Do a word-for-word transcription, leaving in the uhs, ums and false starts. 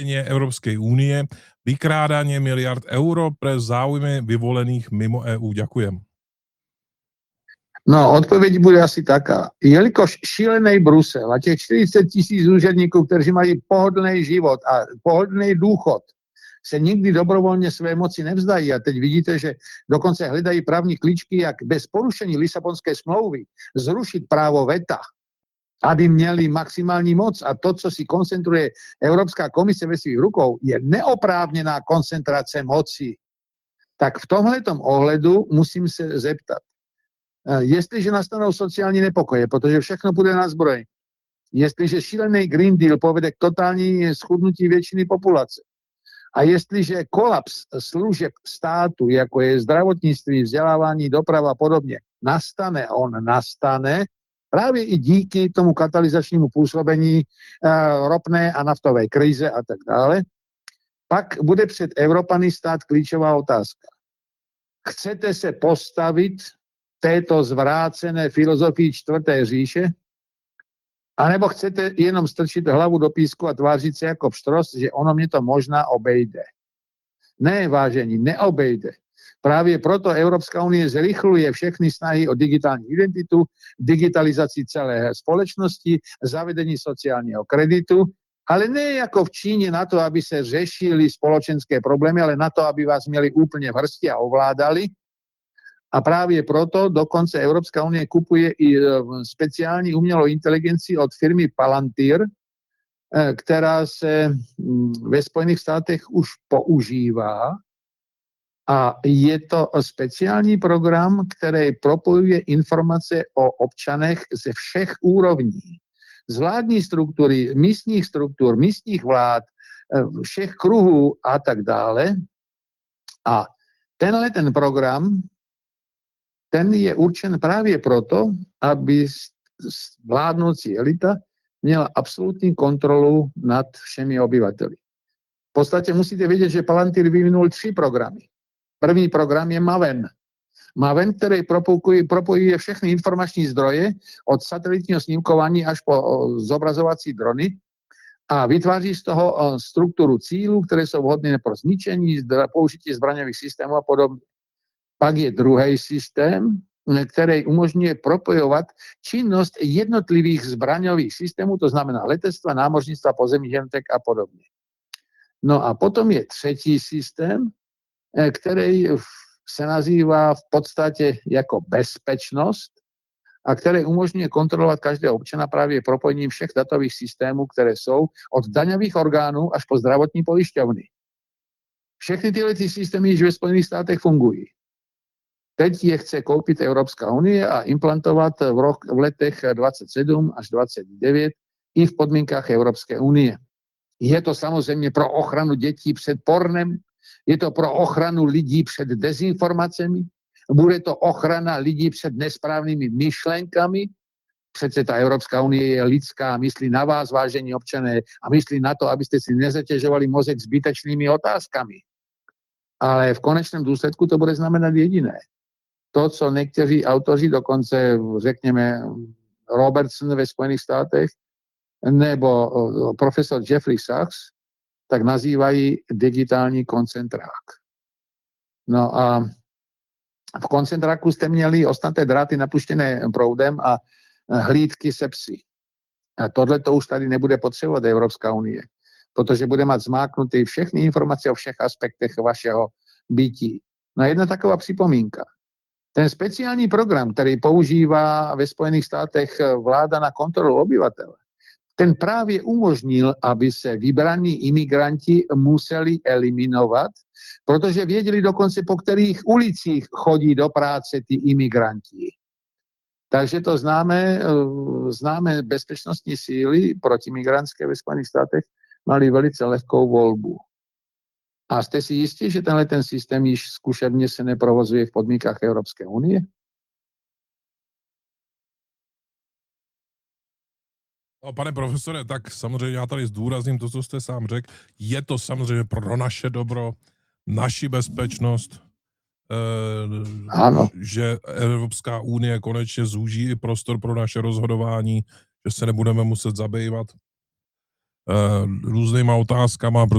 Európskej únie, vykrádanie miliard eur pre záujmy vyvolených mimo E U. Ďakujem. No, odpověď bude asi taká. Jelikož šílený Brusel a těch čtyřicet tisíc úředníků, kteří mají pohodlný život a pohodlný důchod, se nikdy dobrovolně své moci nevzdají. A teď vidíte, že dokonce hledají právní klíčky, jak bez porušení Lisabonské smlouvy zrušit právo veta, aby měli maximální moc. A to, co si koncentruje Evropská komise ve svých rukou, je neoprávněná koncentrace moci. Tak v tomhletom ohledu musím se zeptat. Jestliže nastanou sociální nepokoje, protože všechno bude na zbroj, jestliže šílený Green Deal povede k totální schudnutí většiny populace a jestliže kolaps služeb státu, jako je zdravotnictví, vzdělávání, doprava a podobně, nastane, on nastane právě i díky tomu katalyzačnímu působení uh, ropné a naftové krize a tak dále, pak bude před Evropany stát klíčová otázka. Chcete se postavit této zvrácené filozofii čtvrté říše, anebo chcete jenom strčit hlavu do písku a tvářit se jako pštros, že ono mě to možná obejde. Ne, vážení, neobejde. Právě proto Evropská unie zrychluje všechny snahy o digitální identitu, digitalizaci celé společnosti, zavedení sociálního kreditu, ale ne jako v Číně na to, aby se řešily společenské problémy, ale na to, aby vás měli úplně v hrsti a ovládali. A právě proto dokonce Evropská unie kupuje i speciální umělou inteligenci od firmy Palantir, která se ve Spojených státech už používá. A je to speciální program, který propojuje informace o občanech ze všech úrovní. Z vládní struktury, místních struktur, místních vlád, všech kruhů a tak dále. A tenhle ten program, ten je určen právě proto, aby vládnoucí elita měla absolutní kontrolu nad všemi obyvateli. V podstatě musíte vědět, že Palantir vyvinul tři programy. První program je Maven. Maven, který propojuje všechny informační zdroje od satelitního snímkování až po zobrazovací drony a vytváří z toho strukturu cílů, které jsou vhodné pro zničení, použití zbraňových systémů a podobně. Pak je druhý systém, který umožňuje propojovat činnost jednotlivých zbraňových systémů, to znamená letectva, námořnictva, pozemních jednotek a podobně. No a potom je třetí systém, který se nazývá v podstatě jako bezpečnost a který umožňuje kontrolovat každého občana právě propojením všech datových systémů, které jsou od daňových orgánů až po zdravotní pojišťovny. Všechny tyhle ty systémy již ve Spojených státech fungují. Teď je chce koupit Evropská unie a implantovat v, rok, v letech dvacet sedm až dvacet devět i v podmínkách Evropské unie. Je to samozřejmě pro ochranu dětí před pornem, je to pro ochranu lidí před dezinformacemi, bude to ochrana lidí před nesprávnými myšlenkami. Přece ta Evropská unie je lidská, myslí na vás, vážení občané, a myslí na to, abyste si nezatěžovali mozek zbytečnými otázkami. Ale v konečném důsledku to bude znamenat jediné. To, co někteří autoři, dokonce řekněme Robertson ve Spojených státech, nebo profesor Jeffrey Sachs, tak nazývají digitální koncentrák. No a v koncentráku jste měli ostatné dráty napuštěné proudem a hlídky se psy. A tohle to už tady nebude potřebovat Evropská unie, protože bude mít zmáknuty všechny informace o všech aspektech vašeho bytí. No a jedna taková připomínka. Ten speciální program, který používá ve Spojených státech vláda na kontrolu obyvatel, ten právě umožnil, aby se vybraní imigranti museli eliminovat, protože věděli dokonce, po kterých ulicích chodí do práce ty imigranti. Takže to známe, známe bezpečnostní síly protimigrantské ve Spojených státech mali velice lehkou volbu. A jste si jistí, že tenhle ten systém již zkušebně se neprovozuje v podmínkách Evropské unie? No, pane profesore, tak samozřejmě já tady zdůrazním to, co jste sám řekl. Je to samozřejmě pro naše dobro, naši bezpečnost, eh, ano. že Evropská unie konečně zúží i prostor pro naše rozhodování, že se nebudeme muset zabývat eh, různýma otázkama, protože